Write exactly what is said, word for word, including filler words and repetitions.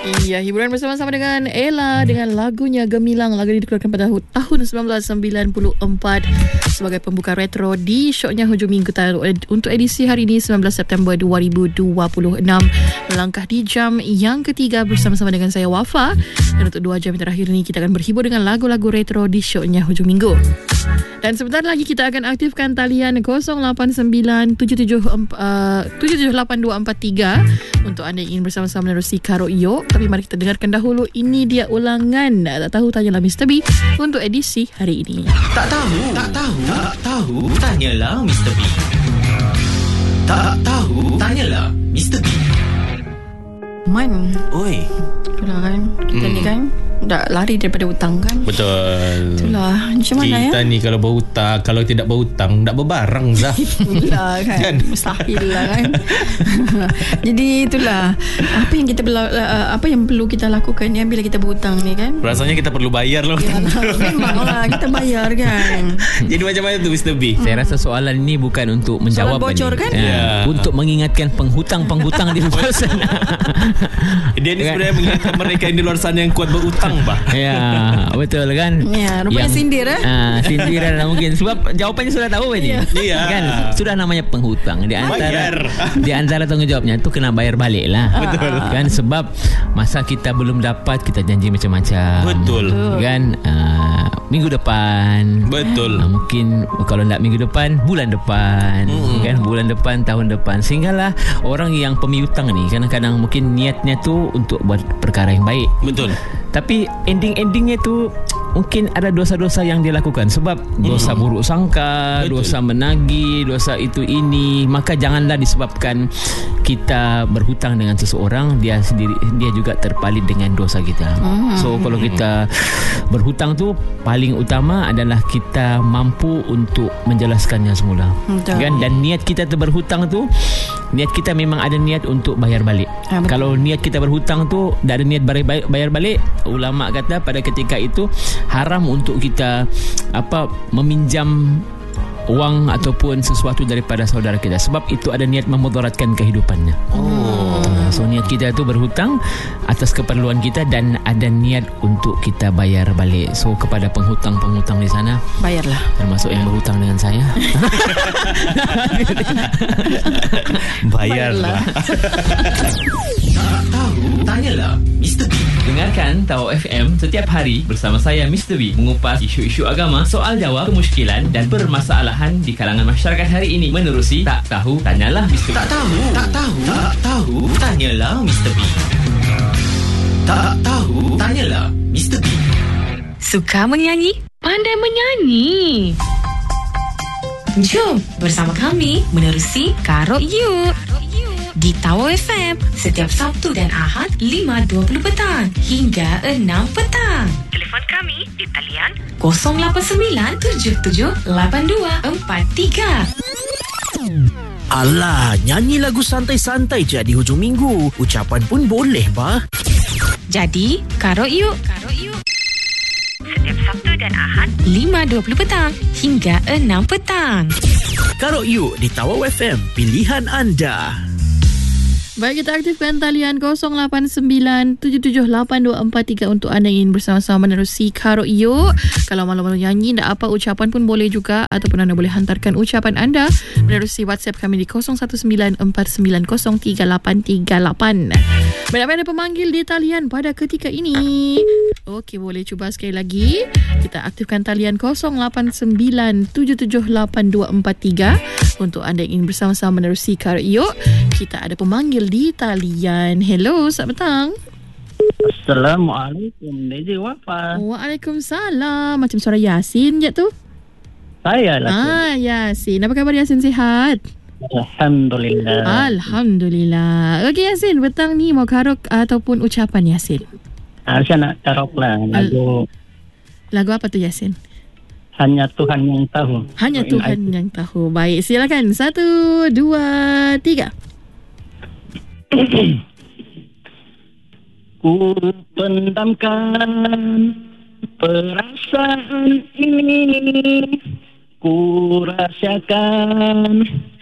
Iya, hiburan bersama-sama dengan Ella dengan lagunya Gemilang. Lagu ini dikeluarkan pada tahun sembilan belas sembilan puluh empat sebagai pembuka retro di syoknya hujung minggu. Untuk edisi hari ini sembilan belas September dua ribu dua puluh enam, melangkah di jam yang ketiga bersama-sama dengan saya Wafa. Dan untuk dua jam yang terakhir ini kita akan berhibur dengan lagu-lagu retro di syoknya hujung minggu. Dan sebentar lagi kita akan aktifkan talian kosong lapan sembilan tujuh tujuh lapan dua empat tiga untuk anda yang ingin bersama-sama menerusi Karo Iyo. Tapi mari kita dengarkan dahulu, ini dia ulangan Tak Tahu Tanyalah Mister B untuk edisi hari ini. Tak tahu, tak tahu, tak tahu, tanyalah Mister B. Tak tahu, tanyalah Mister B. Man, Oi. itulah kan, kita hmm. ni kan dah lari daripada hutang kan. Betul. Itulah, macam mana ya? Kita ni kalau berhutang, kalau tidak berhutang, tak berbarang Zah. Itulah kan, kan? Mustahil lah kan. Jadi itulah apa yang kita bela, apa yang perlu kita lakukan ya bila kita berhutang ni kan. Rasanya kita perlu bayar lah. Memanglah kita bayar kan. Jadi macam mana tu Mister B? Saya rasa soalan ni bukan untuk menjawab, soalan bocor ni. Kan? Ya. Ya. Untuk mengingatkan penghutang-penghutang di luar sana. Dia ni sebenarnya mengingatkan mereka yang di luar sana yang kuat berhutang. Bah. Ya, betul kan? Ya, rupanya yang, sindir eh? Ah, sindiran lah mungkin. Sebab jawapannya sudah tahu ini. Iya. Kan? Sudah namanya penghutang. Di antara di antara tanggungjawabnya tu kena bayar balik lah. Betul. Kan sebab masa kita belum dapat kita janji macam-macam. Betul. Kan? Ah, minggu depan. Betul. Ah, mungkin kalau tak minggu depan, bulan depan. Hmm. Kan? Bulan depan, tahun depan. Sehinggalah orang yang pemiutang ni kadang-kadang mungkin niatnya tu untuk buat perkara yang baik. Betul. Tapi ending-endingnya tu mungkin ada dosa-dosa yang dia lakukan. Sebab dosa hmm. buruk sangka, betul. Dosa menagih, dosa itu ini. Maka janganlah disebabkan kita berhutang dengan seseorang, dia sendiri dia juga terpalit dengan dosa kita. hmm. So kalau kita berhutang tu, paling utama adalah kita mampu untuk menjelaskannya semula. Betul. Kan? Dan niat kita tu berhutang tu, niat kita memang ada niat untuk bayar balik. ha, Kalau niat kita berhutang tu tak ada niat bayar balik, ulama kata pada ketika itu haram untuk kita apa meminjam wang ataupun sesuatu daripada saudara kita, sebab itu ada niat memudaratkan kehidupannya. Oh. So niat kita tu berhutang atas keperluan kita dan ada niat untuk kita bayar balik. So kepada penghutang-penghutang di sana, bayarlah. Termasuk yang berhutang dengan saya. Bayarlah. Tak tahu, tanyalah Mister B. Dengarkan Tahu F M setiap hari bersama saya Mister B mengupas isu-isu agama, soal jawab, kemusykilan dan permasalahan di kalangan masyarakat hari ini menerusi Tak Tahu Tanyalah Mister B. Tak tahu, tak tahu, tak tahu, tanyalah Mister B. Tak tahu, tanyalah Mister B. Suka menyanyi? Pandai menyanyi. Jom bersama kami menerusi Karo You di Tahu F M setiap Sabtu dan Ahad lima dua puluh petang hingga enam petang. Telefon kami di talian kosong lapan sembilan tujuh tujuh lapan dua empat tiga. Alah, nyanyi lagu santai-santai je di hujung minggu. Ucapan pun boleh, bah. Jadi, Karo yuk. Karo yuk. Setiap Sabtu dan Ahad lima dua puluh petang hingga enam petang. Karo yuk di Tahu F M, pilihan anda. Baik, kita aktifkan talian kosong lapan sembilan tujuh tujuh lapan dua empat tiga untuk anda yang ingin bersama-sama menerusi Karo Iyo. Kalau malu-malu nyanyi, tak apa, ucapan pun boleh juga. Ataupun anda boleh hantarkan ucapan anda menerusi WhatsApp kami di kosong satu sembilan empat sembilan kosong tiga lapan tiga lapan. Banyak ada pemanggil di talian pada ketika ini. Okey, boleh cuba sekali lagi. Kita aktifkan talian kosong lapan sembilan tujuh tujuh lapan dua empat tiga untuk anda yang ingin bersama-sama menerusi Karo Iyo. Kita ada pemanggil di talian. Hello, selamat petang. Assalamualaikum, D J Wafa. Waalaikumsalam. Macam suara Yasin je tu. Saya lah. Ah, Yasin. Apa khabar Yasin, sihat? Alhamdulillah. Alhamdulillah. Okey Yasin, petang ni mau karok ataupun ucapan Yasin? Ah, saya nak karok lah lagu. Lagu apa tu Yasin? Hanya Tuhan yang tahu. Hanya Tuhan yang tahu. Baik, silakan. Satu, dua, tiga. Ku pendamkan perasaan ini, ku rasakan